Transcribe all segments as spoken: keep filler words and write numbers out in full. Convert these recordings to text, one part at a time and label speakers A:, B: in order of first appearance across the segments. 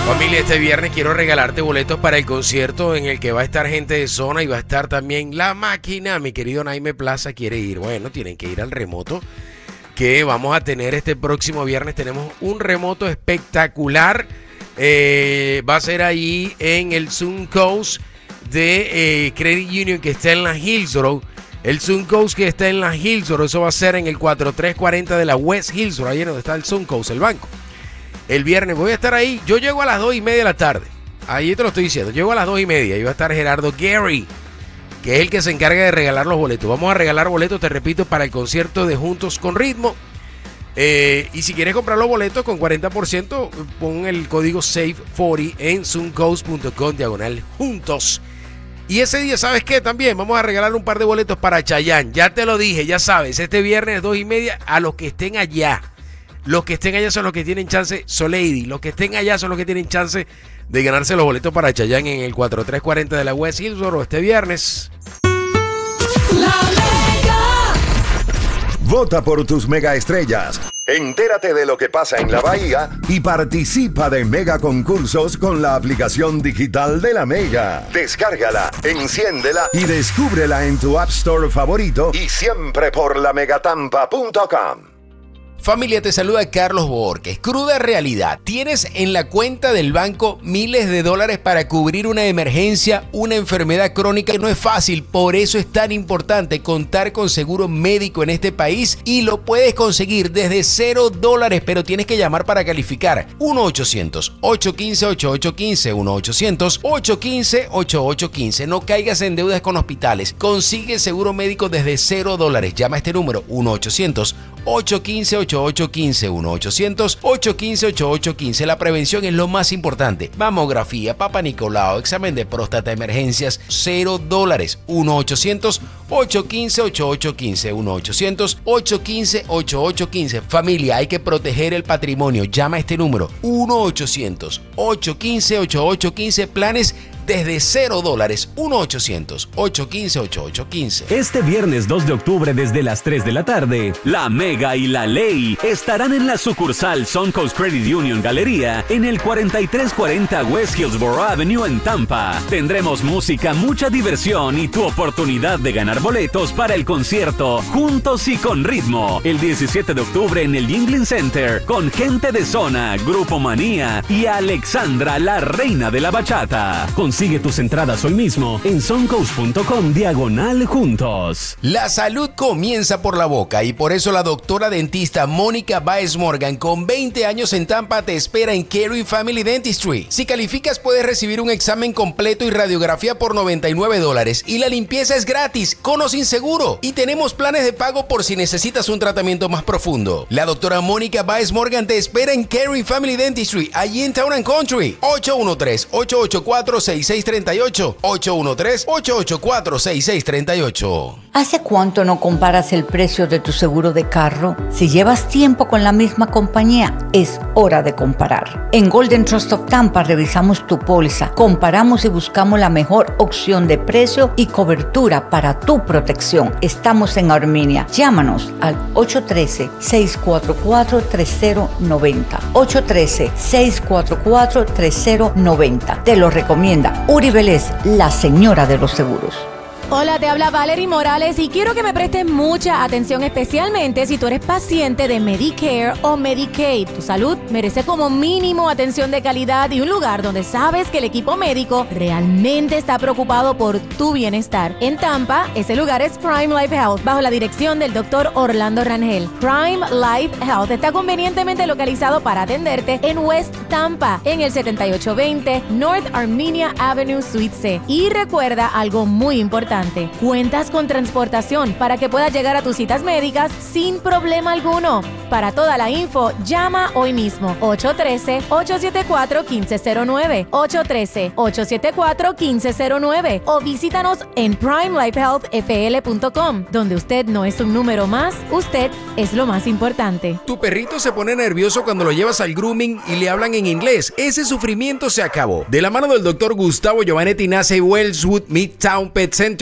A: Familia, este viernes quiero regalarte boletos para el concierto en el que va a estar gente de zona y va a estar también La Máquina. Mi querido Naime Plaza quiere ir. Bueno, tienen que ir al remoto que vamos a tener este próximo viernes. Tenemos un remoto espectacular. Eh, va a ser ahí en el Zoom Coast de eh, Credit Union que está en la Hills Road. El Zoom Coast que está en la Hills Road, eso va a ser en el cuatro tres cuarenta de la West Hills Road, ahí donde está el Zoom Coast, el banco. El viernes voy a estar ahí. Yo llego a las dos y media de la tarde. Ahí te lo estoy diciendo. Llego a las dos y media. Ahí va a estar Gerardo Gary, que es el que se encarga de regalar los boletos. Vamos a regalar boletos, te repito, para el concierto de Juntos con Ritmo. Eh, y si quieres comprar los boletos con cuarenta por ciento, pon el código S A F E cuarenta en zoom coast punto com diagonal juntos. Y ese día, ¿sabes qué? También vamos a regalar un par de boletos para Chayanne. Ya te lo dije, ya sabes. Este viernes dos y media a los que estén allá. Los que estén allá son los que tienen chance, Soleidi, los que estén allá son los que tienen chance de ganarse los boletos para Chayanne en el cuatro tres cuarenta de la West Hills Road este viernes.
B: La Mega.
C: Vota por tus mega estrellas. Entérate de lo que pasa en la Bahía y participa de mega concursos con la aplicación digital de la Mega. Descárgala, enciéndela y descúbrela en tu App Store favorito y siempre por la megatampa punto com.
A: Familia, te saluda Carlos Borges. Cruda realidad. Tienes en la cuenta del banco miles de dólares para cubrir una emergencia, una enfermedad crónica que no es fácil. Por eso es tan importante contar con seguro médico en este país y lo puedes conseguir desde cero dólares, pero tienes que llamar para calificar. uno ochocientos, ocho uno cinco, ocho ocho uno cinco, uno ochocientos, ocho uno cinco, ocho ocho uno cinco. No caigas en deudas con hospitales. Consigue seguro médico desde cero dólares. Llama a este número uno ochocientos, ocho uno cinco, ocho ocho uno cinco, uno ochocientos, ocho uno cinco, ocho ocho uno cinco. La prevención es lo más importante. Mamografía, Papa Nicolau, examen de próstata, emergencias, cero dólares. uno ochocientos, ocho uno cinco, ocho ocho uno cinco, uno ochocientos, ocho uno cinco, ocho ocho uno cinco. Familia, hay que proteger el patrimonio. Llama a este número uno ochocientos, ocho uno cinco, ocho ocho uno cinco. Planes desde cero dólares. uno ochocientos, ocho uno cinco, ocho ocho uno cinco.
D: Este viernes dos de octubre desde las tres de la tarde, La Mega y La Ley estarán en la sucursal Suncoast Credit Union Galería en el cuarenta y tres cuarenta West Hillsborough Avenue en Tampa. Tendremos música, mucha diversión y tu oportunidad de ganar boletos para el concierto Juntos y con Ritmo el diecisiete de octubre en el Yingling Center con gente de zona, Grupo Manía y Alexandra, la reina de la bachata. Consigue tus entradas hoy mismo en suncoast punto com diagonal juntos.
A: La salud comienza por la boca y por eso la doctora dentista Mónica Baez Morgan, con veinte años en Tampa, te espera en Caring Family Dentistry. Si calificas, puedes recibir un examen completo y radiografía por noventa y nueve dólares y la limpieza es gratis, con o sin seguro. Y tenemos planes de pago por si necesitas un tratamiento más profundo. La doctora Mónica Baez Morgan te espera en Caring Family Dentistry, allí en Town and Country. ocho uno tres, ocho ocho cuatro, seis seis tres ocho, ocho uno tres, ocho ocho cuatro, seis seis tres ocho.
E: ¿Hace cuánto no comparas el precio de tu seguro de carro? Si llevas tiempo con la misma compañía, es hora de comparar. En Golden Trust of Tampa revisamos tu póliza, comparamos y buscamos la mejor opción de precio y cobertura para tu protección. Estamos en Arminia. Llámanos al ocho uno tres, seis cuatro cuatro, tres cero nueve cero. ocho uno tres, seis cuatro cuatro, tres cero nueve cero. Te lo recomienda Uri Vélez, la señora de los seguros.
F: Hola, te habla Valerie Morales y quiero que me prestes mucha atención, especialmente si tú eres paciente de Medicare o Medicaid. Tu salud merece como mínimo atención de calidad y un lugar donde sabes que el equipo médico realmente está preocupado por tu bienestar. En Tampa, ese lugar es Prime Life Health, bajo la dirección del doctor Orlando Rangel. Prime Life Health está convenientemente localizado para atenderte en West Tampa, en el setenta y ocho veinte North Armenia Avenue, Suite C. Y recuerda algo muy importante. Cuentas con transportación para que puedas llegar a tus citas médicas sin problema alguno. Para toda la info, llama hoy mismo ocho uno tres, ocho siete cuatro, uno cinco cero nueve, ocho uno tres, ocho siete cuatro, uno cinco cero nueve o visítanos en prime life health f l punto com, donde usted no es un número más, usted es lo más importante.
A: Tu perrito se pone nervioso cuando lo llevas al grooming y le hablan en inglés. Ese sufrimiento se acabó. De la mano del doctor Gustavo Giovanetti nace Wellswood Midtown Pet Center.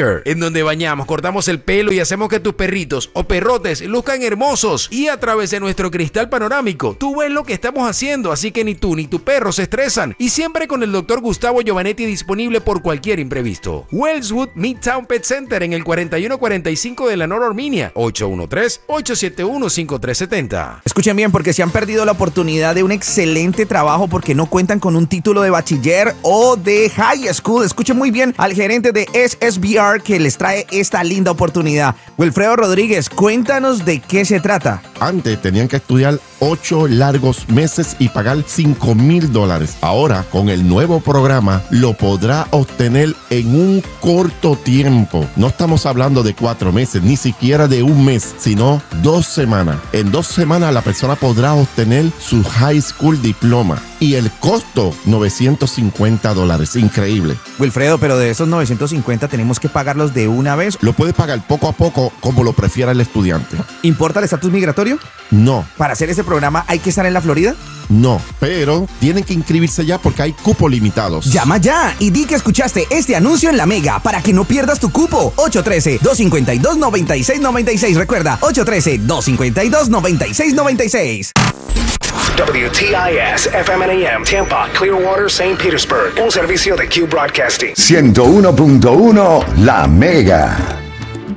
A: Care, en donde bañamos, cortamos el pelo y hacemos que tus perritos o perrotes luzcan hermosos. Y a través de nuestro cristal panorámico, tú ves lo que estamos haciendo, así que ni tú ni tu perro se estresan. Y siempre con el doctor Gustavo Giovanetti disponible por cualquier imprevisto. Wellswood Midtown Pet Center en el cuarenta y uno cuarenta y cinco de la North Armenia, ocho uno tres, ocho siete uno, cinco tres siete cero.
G: Escuchen bien, porque si han perdido la oportunidad de un excelente trabajo porque no cuentan con un título de bachiller o de high school, escuchen muy bien al gerente de S S B R que les trae esta linda oportunidad. Wilfredo Rodríguez, cuéntanos de qué se trata.
H: Antes tenían que estudiar ocho largos meses y pagar cinco mil dólares. Ahora, con el nuevo programa, lo podrá obtener en un corto tiempo. No estamos hablando de cuatro meses, ni siquiera de un mes, sino dos semanas. En dos semanas la persona podrá obtener su high school diploma. Y el costo, novecientos cincuenta dólares. Increíble.
G: Wilfredo, pero de esos novecientos cincuenta tenemos que pagarlos de una vez.
H: Lo puede pagar poco a poco, como lo prefiera el estudiante.
G: ¿Importa el estatus migratorio?
H: No.
G: ¿Para hacer ese programa hay que estar en la Florida?
H: No, pero tienen que inscribirse ya porque hay cupos limitados.
G: Llama ya y di que escuchaste este anuncio en La Mega para que no pierdas tu cupo. ocho uno tres, dos cinco dos, nueve seis nueve seis. Recuerda, ocho uno tres, dos cinco dos, nueve seis nueve seis.
I: W T I S F M N A M Tampa, Clearwater, Saint Petersburg. Un servicio de Q Broadcasting.
C: ciento uno punto uno La Mega.